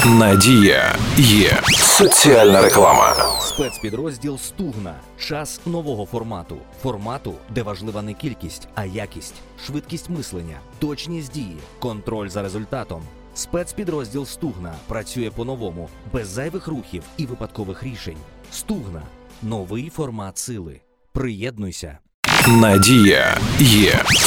Надія є. Соціальна реклама. Спецпідрозділ «Стугна». Час нового формату. Формату, де важлива не кількість, а якість, швидкість мислення, точність дії, контроль за результатом. Спецпідрозділ «Стугна» працює по-новому, без зайвих рухів і випадкових рішень. «Стугна» – новий формат сили. Приєднуйся. Надія є.